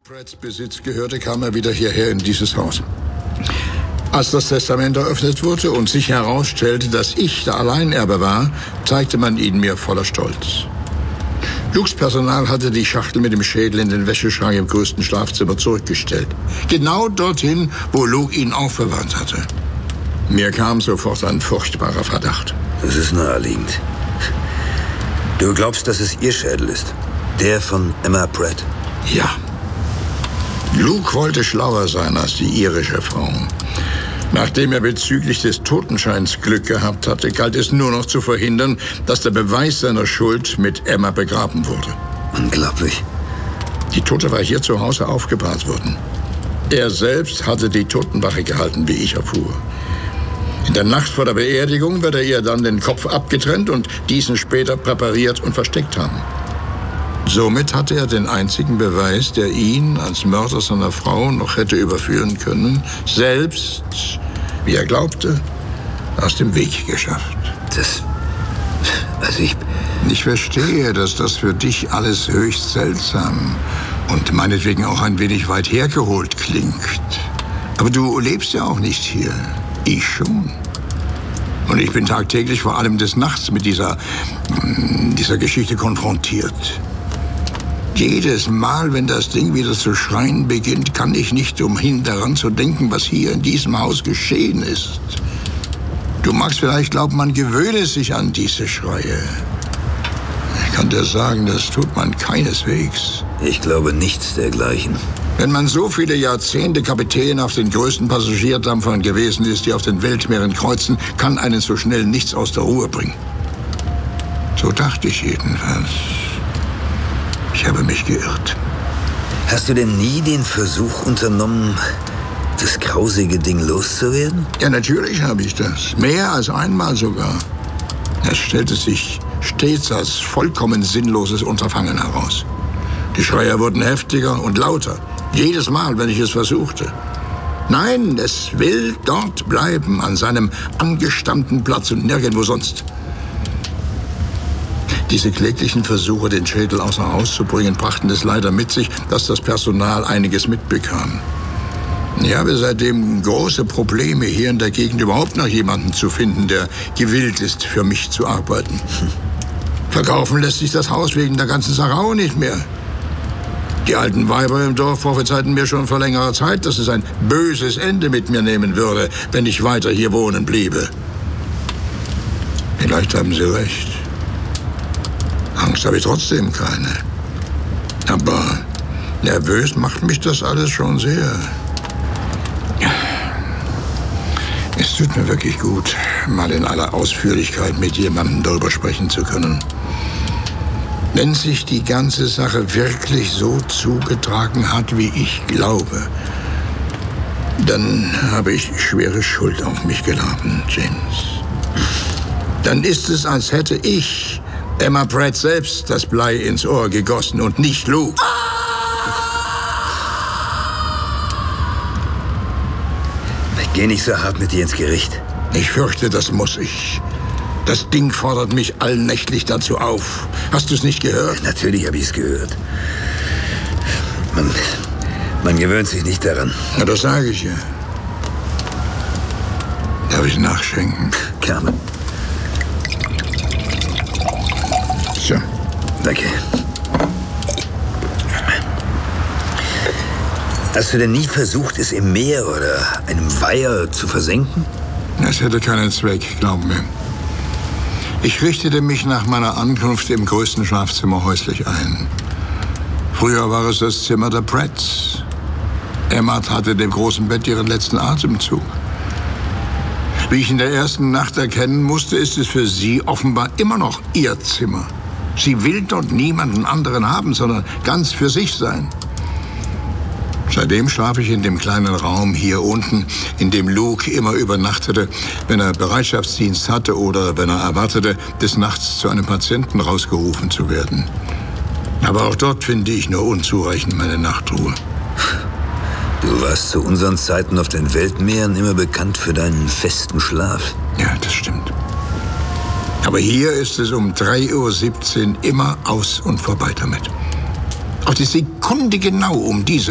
Pratts Besitz gehörte, kam er wieder hierher in dieses Haus. Als das Testament eröffnet wurde und sich herausstellte, dass ich der Alleinerbe war, zeigte man ihn mir voller Stolz. Lukes Personal hatte die Schachtel mit dem Schädel in den Wäscheschrank im größten Schlafzimmer zurückgestellt. Genau dorthin, wo Luke ihn aufbewahrt hatte. Mir kam sofort ein furchtbarer Verdacht. Das ist naheliegend. Du glaubst, dass es ihr Schädel ist? Der von Emma Pratt? Ja. Luke wollte schlauer sein als die irische Frau. Nachdem er bezüglich des Totenscheins Glück gehabt hatte, galt es nur noch zu verhindern, dass der Beweis seiner Schuld mit Emma begraben wurde. Unglaublich. Die Tote war hier zu Hause aufgebahrt worden. Er selbst hatte die Totenwache gehalten, wie ich erfuhr. In der Nacht vor der Beerdigung wird er ihr dann den Kopf abgetrennt und diesen später präpariert und versteckt haben. Somit hatte er den einzigen Beweis, der ihn als Mörder seiner Frau noch hätte überführen können, selbst, wie er glaubte, aus dem Weg geschafft. Ich verstehe, dass das für dich alles höchst seltsam und meinetwegen auch ein wenig weit hergeholt klingt. Aber du lebst ja auch nicht hier. Ich schon. Und ich bin tagtäglich, vor allem des Nachts, mit dieser Geschichte konfrontiert. Jedes Mal, wenn das Ding wieder zu schreien beginnt, kann ich nicht umhin, daran zu denken, was hier in diesem Haus geschehen ist. Du magst vielleicht glauben, man gewöhne sich an diese Schreie. Ich kann dir sagen, das tut man keineswegs. Ich glaube nichts dergleichen. Wenn man so viele Jahrzehnte Kapitän auf den größten Passagierdampfern gewesen ist, die auf den Weltmeeren kreuzen, kann einen so schnell nichts aus der Ruhe bringen. So dachte ich jedenfalls. Ich habe mich geirrt. Hast du denn nie den Versuch unternommen, das grausige Ding loszuwerden? Ja, natürlich habe ich das. Mehr als einmal sogar. Es stellte sich stets als vollkommen sinnloses Unterfangen heraus. Die Schreie wurden heftiger und lauter. Jedes Mal, wenn ich es versuchte. Nein, es will dort bleiben, an seinem angestammten Platz und nirgendwo sonst. Diese kläglichen Versuche, den Schädel außer Haus zu bringen, brachten es leider mit sich, dass das Personal einiges mitbekam. Ich habe seitdem große Probleme, hier in der Gegend überhaupt noch jemanden zu finden, der gewillt ist, für mich zu arbeiten. Verkaufen lässt sich das Haus wegen der ganzen Sache auch nicht mehr. Die alten Weiber im Dorf prophezeiten mir schon vor längerer Zeit, dass es ein böses Ende mit mir nehmen würde, wenn ich weiter hier wohnen bliebe. Vielleicht haben sie recht. Angst habe ich trotzdem keine. Aber nervös macht mich das alles schon sehr. Es tut mir wirklich gut, mal in aller Ausführlichkeit mit jemandem darüber sprechen zu können. Wenn sich die ganze Sache wirklich so zugetragen hat, wie ich glaube, dann habe ich schwere Schuld auf mich geladen, James. Dann ist es, als hätte ich Emma Pratt selbst das Blei ins Ohr gegossen und nicht Luke. Geh nicht so hart mit dir ins Gericht. Ich fürchte, das muss ich. Das Ding fordert mich allnächtlich dazu auf. Hast du es nicht gehört? Natürlich habe ich es gehört. Man gewöhnt sich nicht daran. Ja, das sage ich ja. Darf ich nachschenken? Gerne. So. Danke. Hast du denn nie versucht, es im Meer oder einem Weiher zu versenken? Das hätte keinen Zweck, glaub mir. Ich richtete mich nach meiner Ankunft im größten Schlafzimmer häuslich ein. Früher war es das Zimmer der Pratts. Emma hatte dem großen Bett ihren letzten Atemzug. Wie ich in der ersten Nacht erkennen musste, ist es für sie offenbar immer noch ihr Zimmer. Sie will dort niemanden anderen haben, sondern ganz für sich sein. Seitdem schlafe ich in dem kleinen Raum hier unten, in dem Luke immer übernachtete, wenn er Bereitschaftsdienst hatte oder wenn er erwartete, des Nachts zu einem Patienten rausgerufen zu werden. Aber auch dort finde ich nur unzureichend meine Nachtruhe. Du warst zu unseren Zeiten auf den Weltmeeren immer bekannt für deinen festen Schlaf. Ja, das stimmt. Aber hier ist es um 3:17 Uhr immer aus und vorbei damit. Auf die Sekunde genau um diese